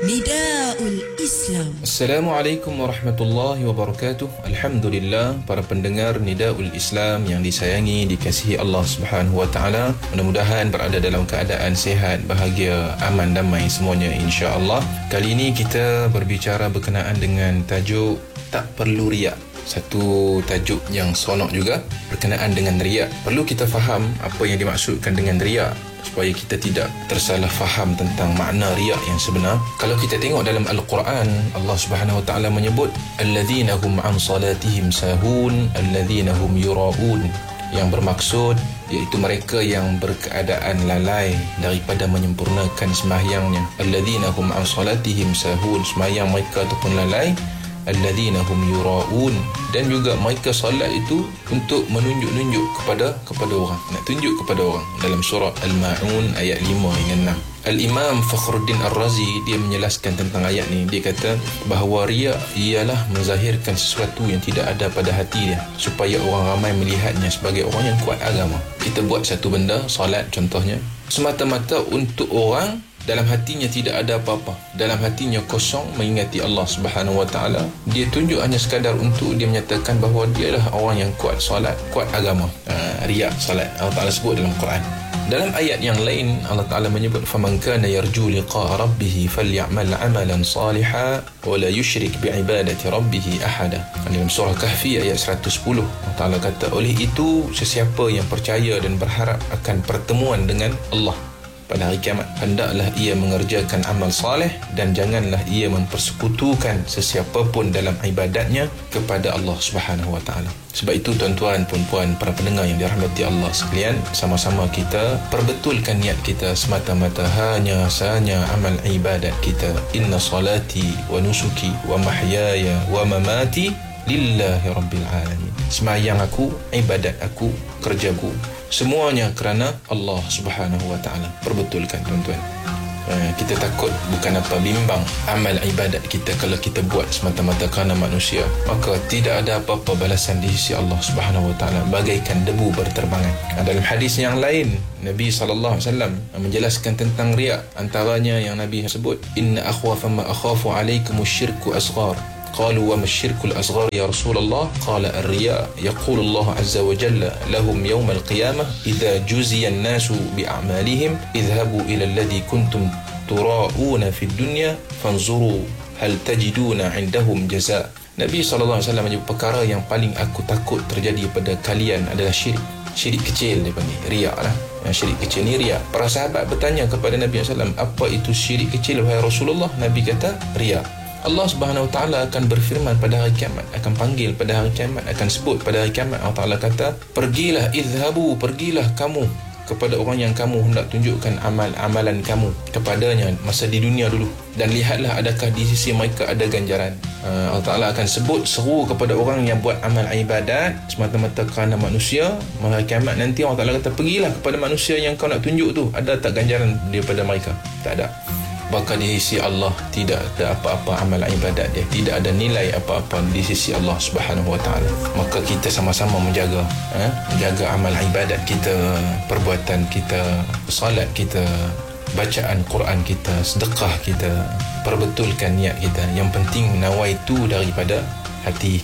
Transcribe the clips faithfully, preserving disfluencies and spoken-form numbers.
Nidaul Islam. Assalamualaikum warahmatullahi wabarakatuh. Alhamdulillah, para pendengar Nidaul Islam yang disayangi, dikasihi Allah Subhanahu wa taala. Mudah-mudahan berada dalam keadaan sihat, bahagia, aman, damai semuanya insya-Allah. Kali ini kita berbicara berkenaan dengan tajuk tak perlu riak. Satu tajuk yang seronok juga berkenaan dengan riak. Perlu kita faham apa yang dimaksudkan dengan riak supaya kita tidak tersalah faham tentang makna riak yang sebenar. Kalau kita tengok dalam Al-Quran, Allah Subhanahu wa taala menyebut alladzina hum an salatihim sahun alladzina hum yuraun, yang bermaksud iaitu mereka yang berkeadaan lalai daripada menyempurnakan sembahyangnya. Alladzina hum an salatihim sahun, sembahyang mereka ataupun lalai. Alladzina hum yuraun, dan juga mereka solat itu untuk menunjuk-nunjuk kepada kepada orang, nak tunjuk kepada orang. Dalam surah Al-Ma'un ayat lima hingga enam. Al-Imam Fakhruddin Ar-Razi dia menjelaskan tentang ayat ni. Dia kata bahawa riak ialah menzahirkan sesuatu yang tidak ada pada hati dia supaya orang ramai melihatnya sebagai orang yang kuat agama. Kita buat satu benda, solat contohnya, semata-mata untuk orang, dalam hatinya tidak ada apa-apa, dalam hatinya kosong mengingati Allah Subhanahu wa taala. Dia tunjuk hanya sekadar untuk dia menyatakan bahawa dia adalah orang yang kuat solat, kuat agama. uh, Riak solat Allah Taala sebut dalam Quran. Dalam ayat yang lain Allah Taala menyebut faman kana yarju liqa'a rabbih falyamal 'amalan salihan wa la yusyrik bi'ibadati rabbih ahada. Dalam surah Kahfi ayat seratus sepuluh Allah Taala kata, oleh itu sesiapa yang percaya dan berharap akan pertemuan dengan Allah pada hari kiamat, hendaklah ia mengerjakan amal saleh dan janganlah ia mempersekutukan sesiapa pun dalam ibadatnya kepada Allah Subhanahu wa taala. Sebab itu tuan-tuan, puan-puan, para pendengar yang dirahmati Allah sekalian, sama-sama kita perbetulkan niat kita semata-mata hanya sahanya amal ibadat kita. Inna salati wa nusuki wa mahyaya wa mamati lillahi rabbil alamin. Sembahyang aku, ibadat aku, kerjaku, semuanya kerana Allah Subhanahu wa taala. Perbetulkan tuan-tuan. Uh, kita takut bukan apa bimbang amal ibadat kita kalau kita buat semata-mata kerana manusia, maka tidak ada apa-apa balasan di sisi Allah Subhanahu wa taala, bagaikan debu berterbangan. Uh, dalam hadis yang lain Nabi sallallahu alaihi wasallam menjelaskan tentang riak. Antaranya yang Nabi sebut, inna akhwafa ma akhafu alaikum asyirku asghar. قالوا وما الشرك الأصغر يا رسول الله؟ قال الرياء. يقول الله عز وجل لهم يوم القيامة إذا جزي الناس بأعمالهم اذهبوا إلى الذي كنتم تراءون في الدنيا فانظروا هل تجدون عندهم جزاء. Nabi sallallahu alaihi wasallam menyebut perkara yang paling aku takut terjadi pada kalian adalah syirik. Syirik kecil dia panggil, riak lah. Syirik kecil ni riak. Para sahabat bertanya kepada Nabi sallallahu alaihi wasallam, apa itu syirik kecil wahai Rasulullah? Nabi kata, riak. Allah Subhanahu wa taala akan berfirman pada hari kiamat, akan panggil pada hari kiamat, akan sebut pada hari kiamat. Allah Taala kata, pergilah, idhabu, pergilah kamu kepada orang yang kamu hendak tunjukkan amal-amalan kamu kepadanya masa di dunia dulu, dan lihatlah adakah di sisi mereka ada ganjaran. uh, Allah Ta'ala akan sebut, seru kepada orang yang buat amal ibadat semata-mata kerana manusia. Hari kiamat nanti Allah Ta'ala kata, pergilah kepada manusia yang kau nak tunjuk tu, ada tak ganjaran daripada mereka? Tak ada. Maka di sisi Allah tidak ada apa-apa amal ibadat dia, tidak ada nilai apa-apa di sisi Allah Subhanahu wa taala. Maka kita sama-sama menjaga eh? menjaga amal ibadat kita, perbuatan kita, salat kita, bacaan Quran kita, sedekah kita. Perbetulkan niat kita. Yang penting nawaitu daripada hati.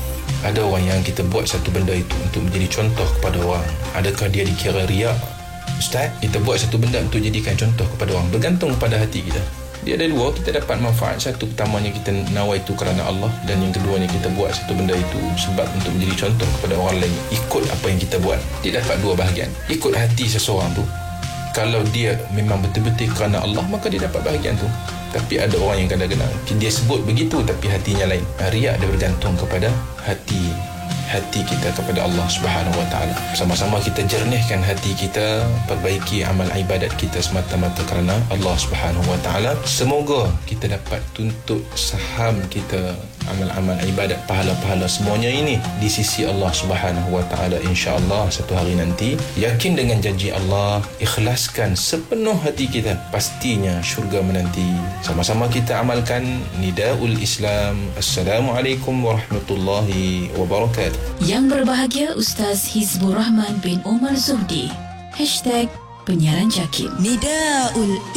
Ada orang yang kita buat satu benda itu untuk menjadi contoh kepada orang, adakah dia dikira riak? Ustaz, kita buat satu benda untuk jadikan contoh kepada orang, bergantung pada hati kita. Dia ada dua, kita dapat manfaat. Satu, pertamanya kita nawai itu kerana Allah, dan yang keduanya kita buat satu benda itu sebab untuk menjadi contoh kepada orang lain. Ikut apa yang kita buat. Dia dapat dua bahagian. Ikut hati seseorang tu, kalau dia memang betul-betul kerana Allah, maka dia dapat bahagian tu. Tapi ada orang yang kadang-kadang dia sebut begitu tapi hatinya lain. Riak dia bergantung kepada hati hati kita kepada Allah Subhanahu wa taala. Sama-sama kita jernihkan hati kita, perbaiki amal ibadat kita semata-mata kerana Allah Subhanahu wa taala. Semoga kita dapat tuntut saham kita, amal-amal ibadat, pahala-pahala semuanya ini di sisi Allah Subhanahu wa taala insya-Allah satu hari nanti. Yakin dengan janji Allah, ikhlaskan sepenuh hati kita, pastinya syurga menanti. Sama-sama kita amalkan Nidaul Islam. Assalamualaikum warahmatullahi wabarakatuh. Yang berbahagia Ustaz Hizbur Rahman bin Omar Zuhdi. Hashtag Penyiaran Jakib. Nidaul